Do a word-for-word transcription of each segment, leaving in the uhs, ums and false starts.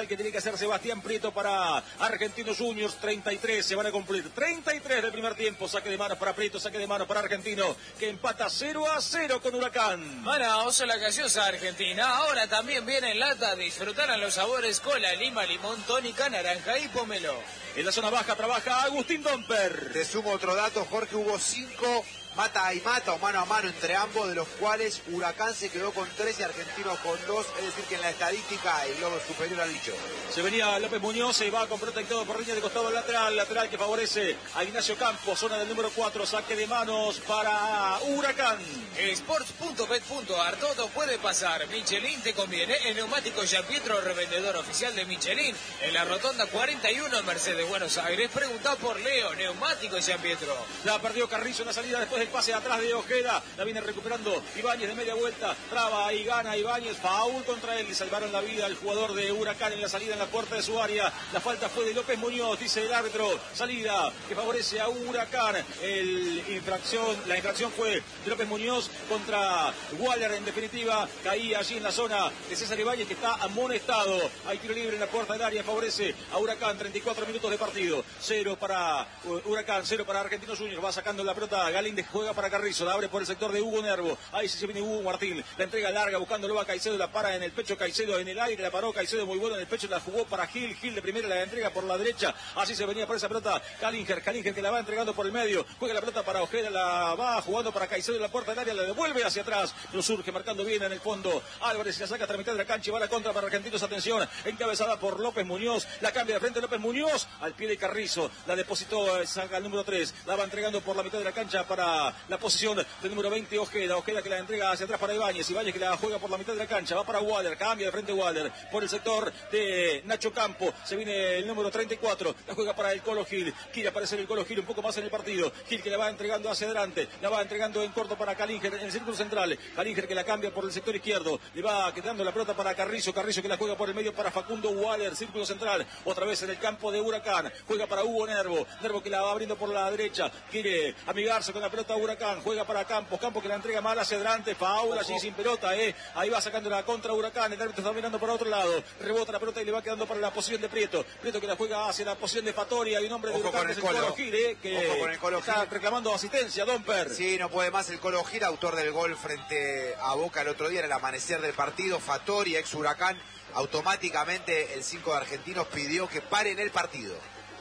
fundamental que tiene que hacer Sebastián Prieto para Argentinos Juniors. treinta y tres se van a cumplir. treinta y tres del primer tiempo. Saque de manos para Prieto, saque de manos para Argentino, que empata cero a cero con Huracán. Manaos, la gaseosa argentina. Ahora también viene en lata. Disfrutarán los sabores cola, lima, limón, tónica, naranja y pomelo. En la zona baja trabaja Agustín Domper. Te sumo otro dato, Jorge, hubo cinco mata y mata o mano a mano entre ambos, de los cuales Huracán se quedó con tres y Argentino con dos, es decir que en la estadística el globo superior al dicho. Se venía López Muñoz, se va con protectado por línea de costado lateral, lateral que favorece a Ignacio Campos, zona del número cuatro, saque de manos para Huracán. Sports punto bet punto ar, todo puede pasar. Michelin te conviene. El neumático Gianpietro, revendedor oficial de Michelin, en la rotonda cuarenta y uno, Mercedes, Buenos Aires. Pregunta por Leo, neumático Gianpietro. La perdió Carrizo en la salida después el pase atrás de Ojeda, la viene recuperando Ibáñez de media vuelta, traba y gana Ibáñez, faul contra él, y salvaron la vida al jugador de Huracán en la salida en la puerta de su área. La falta fue de López Muñoz, dice el árbitro, salida que favorece a Huracán. El infracción, la infracción fue de López Muñoz contra Waller, en definitiva, caía allí en la zona de César Ibáñez, que está amonestado. Hay tiro libre en la puerta del área, favorece a Huracán, treinta y cuatro minutos de partido, cero para Huracán, cero para Argentinos Juniors, va sacando la pelota Galíndez, juega para Carrizo, la abre por el sector de Hugo Nervo, ahí sí se viene Hugo Martín, la entrega larga buscándolo a Caicedo, la para en el pecho Caicedo, en el aire la paró Caicedo, muy bueno en el pecho, la jugó para Gil, Gil de primera la entrega por la derecha, así se venía por esa pelota Calinger, Calinger que la va entregando por el medio, juega la pelota para Ojeda, la va jugando para Caicedo en la puerta del área, la devuelve hacia atrás, lo surge marcando bien en el fondo, Álvarez la saca a mitad de la cancha y va a la contra para Argentinos, atención, encabezada por López Muñoz, la cambia de frente López Muñoz, al pie de Carrizo, la depositó, saca el número tres, la va entregando por la mitad de la cancha para la posición del número veinte, Ojeda, Ojeda que la entrega hacia atrás para Ibáñez, Ibáñez que la juega por la mitad de la cancha, va para Waller, cambia de frente Waller, por el sector de Nacho Campo, se viene el número treinta y cuatro, la juega para el Colo Gil, quiere aparecer el Colo Gil un poco más en el partido, Gil que la va entregando hacia adelante, la va entregando en corto para Calinger, en el círculo central, Calinger que la cambia por el sector izquierdo, le va quedando la pelota para Carrizo, Carrizo que la juega por el medio para Facundo Waller, círculo central, otra vez en el campo de Huracán, juega para Hugo Nervo, Nervo que la va abriendo por la derecha, quiere amigarse con la pelota Huracán, juega para Campos, Campos que la entrega mal hacia adelante, faul allí sin pelota, eh. Ahí va sacando la contra Huracán, el árbitro está mirando para otro lado, rebota la pelota y le va quedando para la posición de Prieto, Prieto que la juega hacia la posición de Fatoria, hay un hombre de Ojo Huracán que es el Colo Gil, eh, que Ojo con el Colo está Gil. reclamando asistencia, Domper. Sí, no puede más el Colo Gil, autor del gol frente a Boca el otro día en el amanecer del partido, Fatoria, ex Huracán, automáticamente el cinco de Argentinos pidió que paren el partido.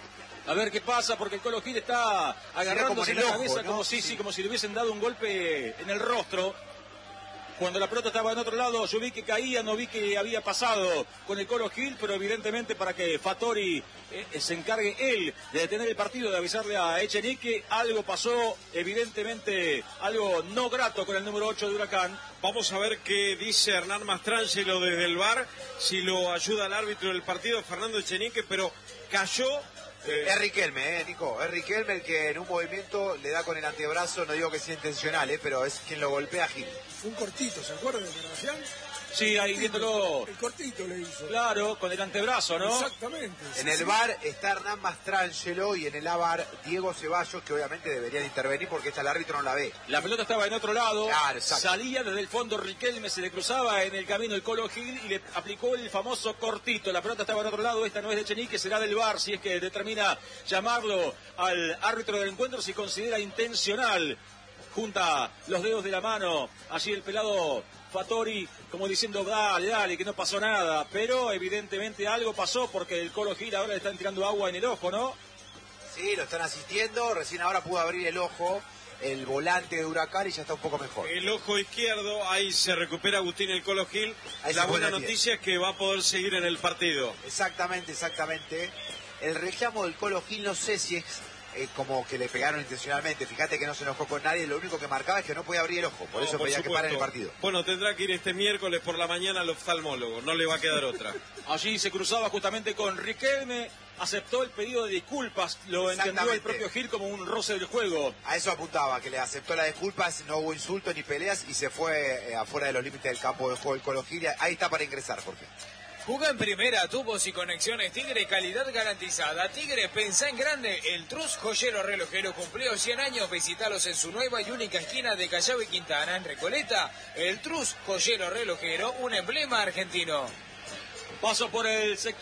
A ver qué pasa, porque el Colo Gil está agarrándose la ojo, cabeza, ¿no? como si, Sí. sí, como si le hubiesen dado un golpe en el rostro. Cuando la pelota estaba en otro lado, yo vi que caía, no vi que había pasado con el Colo Gil, pero evidentemente para que Fattori eh, se encargue él de detener el partido, de avisarle a Echenique, algo pasó, evidentemente algo no grato con el número ocho de Huracán. Vamos a ver qué dice Hernán Mastrangelo desde el V A R, si lo ayuda el árbitro del partido, Fernando Echenique, pero cayó... Eh, es Riquelme, eh, Nico, es Riquelme el que en un movimiento le da con el antebrazo, no digo que sea intencional, eh, pero es quien lo golpea a Gil. Fue un cortito, ¿se acuerdan de Sebastián? Sí, ahí viéndolo. El cortito le hizo. Claro, con el antebrazo, ¿no? Exactamente. En sí, el sí. V A R está Hernán Mastrangelo y en el A V A R Diego Ceballos, que obviamente deberían intervenir porque esta el árbitro no la ve. La pelota estaba en otro lado, Claro, exacto. salía desde el fondo Riquelme, se le cruzaba en el camino el Colo Gil y le aplicó el famoso cortito. La pelota estaba en otro lado, esta no es de Echenique, será del V A R, si es que determina llamarlo al árbitro del encuentro, si considera intencional. Junta los dedos de la mano, allí el pelado Fattori, como diciendo, dale, dale, que no pasó nada, pero evidentemente algo pasó porque el Colo Gil ahora le están tirando agua en el ojo, ¿no? Sí, lo están asistiendo, recién ahora pudo abrir el ojo el volante de Huracán y ya está un poco mejor. El ojo izquierdo, ahí se recupera Agustín el Colo Gil. Ahí La se buena pone a noticia es que va a poder seguir en el partido. Exactamente, exactamente. El reclamo del Colo Gil no sé si es eh, como que le pegaron intencionalmente. Fíjate que no se enojó con nadie, lo único que marcaba es que no podía abrir el ojo, por No, eso por pedía que supuesto. paren el partido. Bueno, tendrá que ir este miércoles por la mañana al oftalmólogo, no le va a quedar otra. Allí se cruzaba justamente con Riquelme, aceptó el pedido de disculpas, lo entendió el Exactamente. propio Gil como un roce del juego. A eso apuntaba, que le aceptó las disculpas, no hubo insultos ni peleas y se fue eh, afuera de los límites del campo de juego del Colo Gil. Ahí está para ingresar, Jorge. Juga en primera, tubos y conexiones Tigre, calidad garantizada. Tigre, pensá en grande. El Trus Joyero Relojero cumplió cien años. Visitalos en su nueva y única esquina de Callao y Quintana, en Recoleta. El Trus Joyero Relojero, un emblema argentino. Paso por el sector.